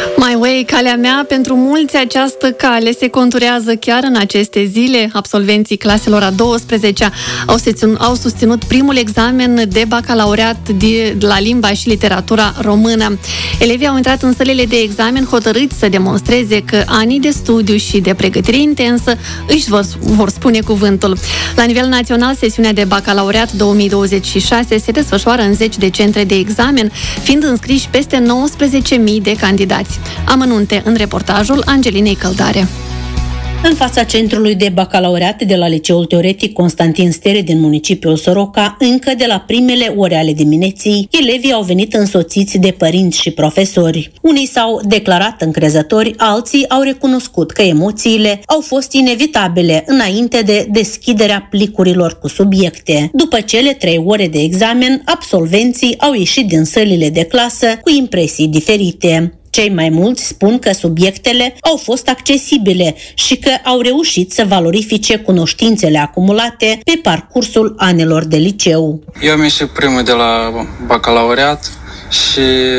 My Way, calea mea. Pentru mulți această cale se conturează chiar în aceste zile. Absolvenții claselor a 12-a au susținut primul examen de bacalaureat la limba și literatura română. Elevii au intrat în sălile de examen hotărâți să demonstreze că anii de studiu și de pregătire intensă își vor spune cuvântul. La nivel național, sesiunea de bacalaureat 2026 se desfășoară în 10 de centre de examen, fiind înscriși peste 19.000 de candidați. Amănunte în reportajul Angelinei Căldare. În fața centrului de bacalaureat de la Liceul Teoretic Constantin Stere din municipiul Soroca, încă de la primele ore ale dimineții, elevii au venit însoțiți de părinți și profesori. Unii s-au declarat încrezători, alții au recunoscut că emoțiile au fost inevitabile înainte de deschiderea plicurilor cu subiecte. După cele 3 ore de examen, absolvenții au ieșit din sălile de clasă cu impresii diferite. Cei mai mulți spun că subiectele au fost accesibile și că au reușit să valorifice cunoștințele acumulate pe parcursul anilor de liceu. Eu am ieșit primul de la bacalaureat și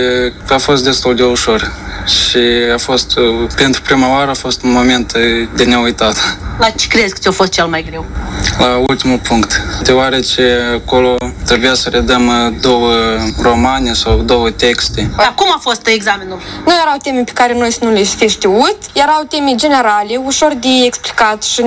a fost destul de ușor. Și a fost, pentru prima oară, a fost un moment de neuitat. La ce crezi că ți-a fost cel mai greu? La ultimul punct. Deoarece acolo trebuia să redăm 2 romane sau 2 texte. Cum a fost examenul? Nu erau teme pe care noi să nu le fi știut, erau teme generale, ușor de explicat și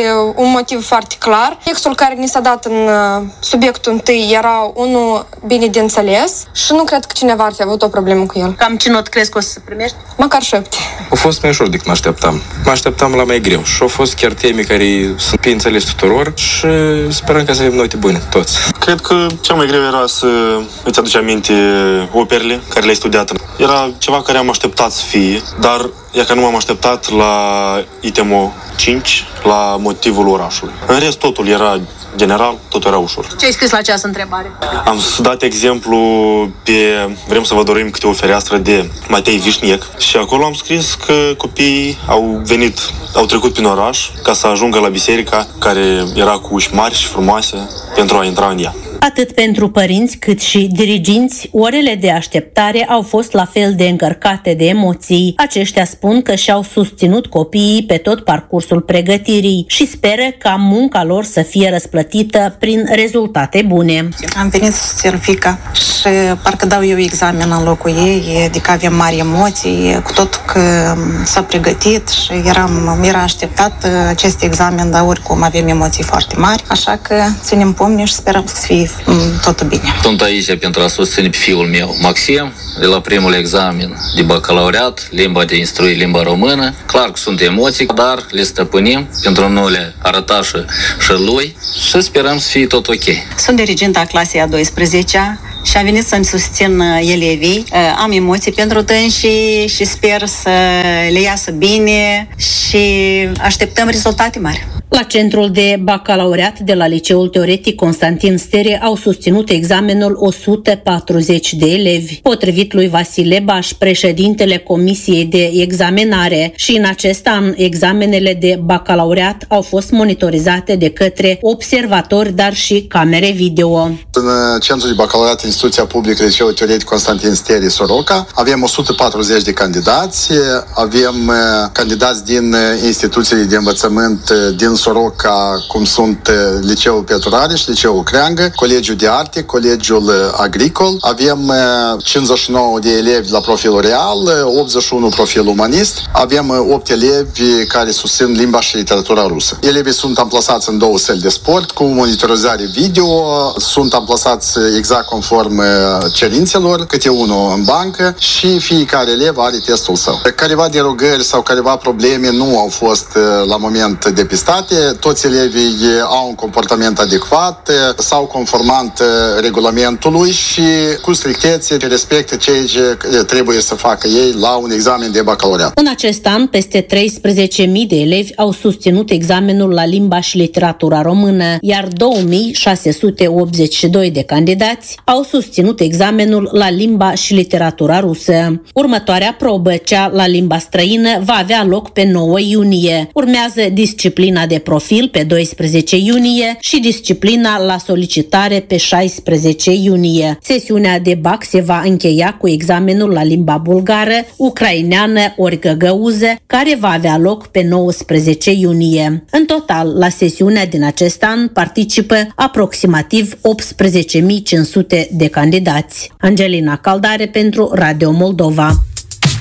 un motiv foarte clar. Textul care ni s-a dat în subiectul întâi era unul bine de înțeles și nu cred că cineva ar fi avut o problemă cu el. Cam ce not crezi că o să primești? Măcar 7. A fost mai ușor decât mă așteptam. Mă așteptam la mai greu și au fost chiar teme care sunt pe înțeles tuturor și sperăm că să avem note bune, toți. Cred că cel mai greu era să îți aduci aminte operele care le-ai studiat. Era ceva care am așteptat să fie, dar e că nu m-am așteptat la itemul 5, la motivul orașului. În rest, totul era general, totul era ușor. Ce ai scris la această întrebare? Am dat exemplu pe Vrem să vă dorim câte o fereastră de Matei Vișniec și acolo am scris că copiii au trecut prin oraș ca să ajungă la biserica care era cu uși mari și frumoase pentru a intra în ea. Atât pentru părinți cât și diriginți, orele de așteptare au fost la fel de încărcate de emoții. Aceștia spun că și-au susținut copiii pe tot parcursul pregătirii și speră ca munca lor să fie răsplătită prin rezultate bune. Am venit să susțin fiica și parcă dau eu examen în locul ei, adică avem mari emoții, cu tot că s-a pregătit și era așteptat acest examen, dar oricum avem emoții foarte mari, așa că ținem pumni și sperăm să fie totul bine. Sunt aici pentru a susține pe fiul meu, Maxim, de la primul examen de bacalaureat, limba de instruire, limba română. Clar că sunt emoții, dar le stăpânim pentru a nu le arăta și lui și sperăm să fie tot ok. Sunt diriginta clasei a 12-a și am venit să-mi susțin elevii. Am emoții pentru dânsii și sper să le iasă bine și așteptăm rezultate mari. La centrul de bacalaureat de la Liceul Teoretic Constantin Stere au susținut examenul 140 de elevi. Potrivit lui Vasile Baș, președintele Comisiei de Examinare, și în acest an examenele de bacalaureat au fost monitorizate de către observatori, dar și camere video. În centrul de bacalaureat Instituția Publică Liceul Teoretic Constantin Stere Soroca avem 140 de candidați, avem candidați din instituțiile de învățământ din Soroca, cum sunt Liceul Petru Rareș, Liceul Creangă, Colegiul de Arte, Colegiul Agricol. Avem 59 de elevi la profilul real, 81 profil umanist. Avem 8 elevi care susțin limba și literatura rusă. Elevii sunt amplasați în 2 săli de sport cu monitorizare video, sunt amplasați exact conform cerințelor, câte unul în bancă și fiecare elev are testul său. Careva derogări sau careva probleme nu au fost la moment depistate. Toți elevii au un comportament adecvat, s-au conformat regulamentului și cu strictețe respectă ceea ce trebuie să facă ei la un examen de bacalaureat. În acest an, peste 13.000 de elevi au susținut examenul la limba și literatura română, iar 2.682 de candidați au susținut examenul la limba și literatura rusă. Următoarea probă, cea la limba străină, va avea loc pe 9 iunie. Urmează disciplina de de profil pe 12 iunie și disciplina la solicitare pe 16 iunie. Sesiunea de BAC se va încheia cu examenul la limba bulgară, ucraineană ori găgăuză, care va avea loc pe 19 iunie. În total, la sesiunea din acest an participă aproximativ 18.500 de candidați. Angelina Caldare pentru Radio Moldova.